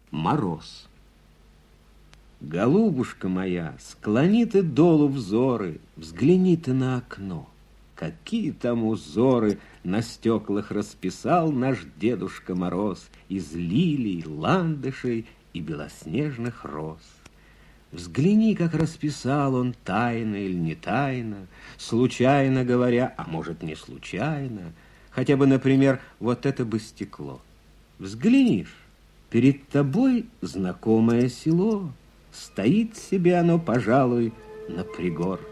Мороз. Голубушка моя, склони ты долу взоры, взгляни ты на окно. Какие там узоры на стеклах расписал наш Дедушка Мороз из лилий, ландышей и белоснежных роз. Взгляни, как расписал он тайно или не тайно, случайно говоря, а может, не случайно, хотя бы, например, вот это бы стекло. Взглянешь, перед тобой знакомое село, стоит себе оно, пожалуй, на пригорке.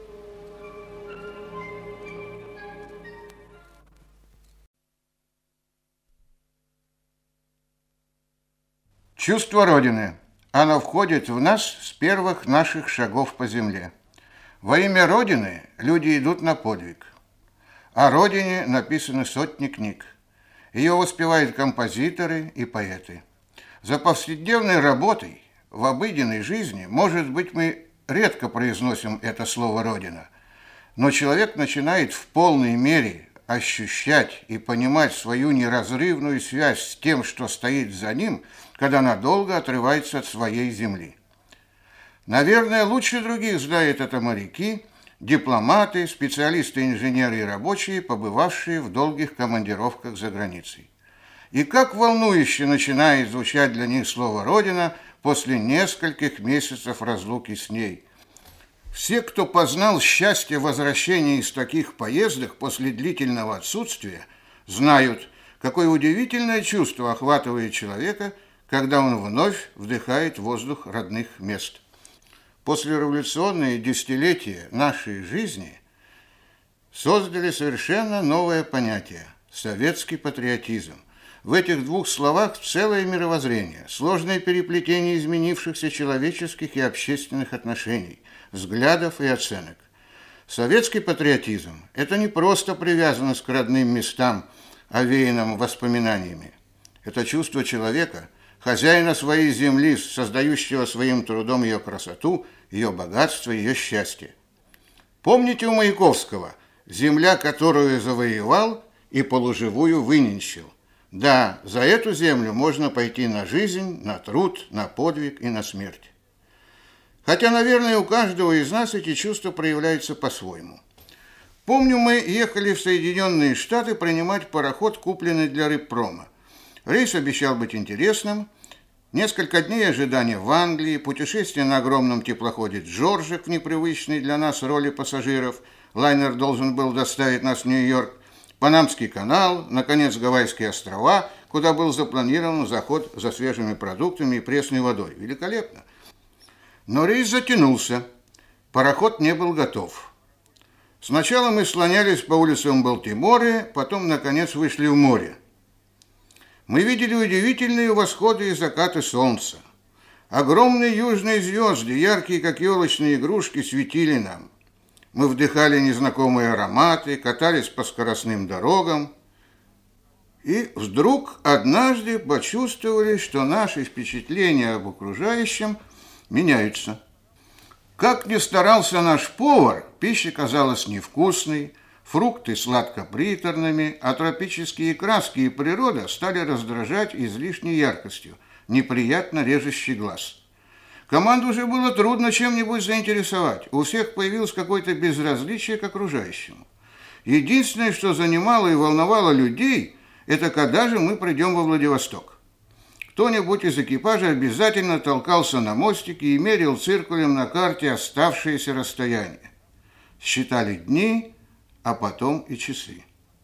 Чувство Родины. Оно входит в нас с первых наших шагов по земле. Во имя Родины люди идут на подвиг. О Родине написаны сотни книг. Ее воспевают композиторы и поэты. За повседневной работой, в обыденной жизни, может быть, мы редко произносим это слово «Родина», но человек начинает в полной мере ощущать и понимать свою неразрывную связь с тем, что стоит за ним, когда надолго отрывается от своей земли. Наверное, лучше других знают это моряки, дипломаты, специалисты, инженеры и рабочие, побывавшие в долгих командировках за границей. И как волнующе начинает звучать для них слово «Родина» после нескольких месяцев разлуки с ней. Все, кто познал счастье возвращения из таких поездок после длительного отсутствия, знают, какое удивительное чувство охватывает человека, когда он вновь вдыхает воздух родных мест. Послереволюционные десятилетия нашей жизни создали совершенно новое понятие – советский патриотизм. В этих двух словах целое мировоззрение, сложное переплетение изменившихся человеческих и общественных отношений, взглядов и оценок. Советский патриотизм – это не просто привязанность к родным местам, овеянным воспоминаниями. Это чувство человека, хозяина своей земли, создающего своим трудом ее красоту, ее богатство, ее счастье. Помните у Маяковского «Земля, которую завоевал и полуживую выненчил». Да, за эту землю можно пойти на жизнь, на труд, на подвиг и на смерть. Хотя, наверное, у каждого из нас эти чувства проявляются по-своему. Помню, мы ехали в Соединенные Штаты принимать пароход, купленный для рыбпрома. Рейс обещал быть интересным. Несколько дней ожидания в Англии, путешествие на огромном теплоходе «Джорджик» в непривычной для нас роли пассажиров. Лайнер должен был доставить нас в Нью-Йорк. Панамский канал, наконец, Гавайские острова, куда был запланирован заход за свежими продуктами и пресной водой. Великолепно. Но рейс затянулся. Пароход не был готов. Сначала мы слонялись по улицам Балтимора, потом, наконец, вышли в море. Мы видели удивительные восходы и закаты солнца. Огромные южные звезды, яркие, как елочные игрушки, светили нам. Мы вдыхали незнакомые ароматы, катались по скоростным дорогам. И вдруг однажды почувствовали, что наши впечатления об окружающем меняются. Как ни старался наш повар, пища казалась невкусной, фрукты сладко-приторными, а тропические краски и природа стали раздражать излишней яркостью, неприятно режущий глаз. Команду уже было трудно чем-нибудь заинтересовать. У всех появилось какое-то безразличие к окружающему. Единственное, что занимало и волновало людей, это когда же мы придем во Владивосток. Кто-нибудь из экипажа обязательно толкался на мостике и мерил циркулем на карте оставшееся расстояние. Считали дни, а потом и часы.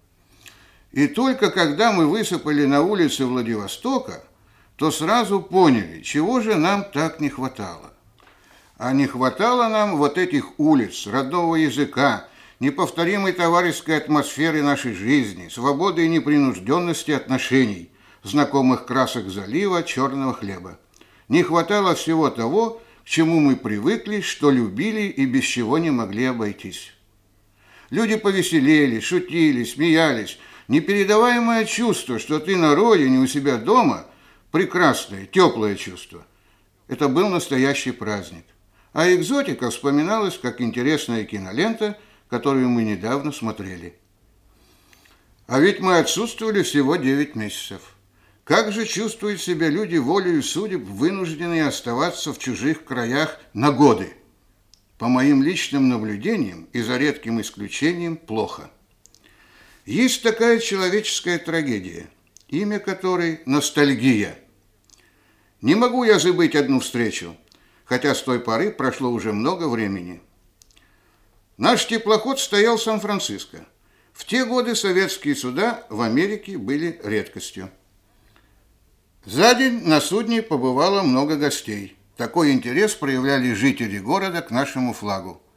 И только когда мы высыпали на улицы Владивостока, то сразу поняли, чего же нам так не хватало. А не хватало нам вот этих улиц, родного языка, неповторимой товарищеской атмосферы нашей жизни, свободы и непринужденности отношений, знакомых красок залива, черного хлеба. Не хватало всего того, к чему мы привыкли, что любили и без чего не могли обойтись. Люди повеселели, шутили, смеялись. Непередаваемое чувство, что ты на родине, у себя дома – прекрасное, теплое чувство. Это был настоящий праздник. А экзотика вспоминалась как интересная кинолента, которую мы недавно смотрели. А ведь мы отсутствовали всего 9 месяцев. Как же чувствуют себя люди волею судеб, вынужденные оставаться в чужих краях на годы? По моим личным наблюдениям и за редким исключением, плохо. Есть такая человеческая трагедия, имя которой – ностальгия. Не могу я забыть одну встречу, хотя с той поры прошло уже много времени. Наш теплоход стоял в Сан-Франциско. В те годы советские суда в Америке были редкостью. За день на судне побывало много гостей. Такой интерес проявляли жители города к нашему флагу.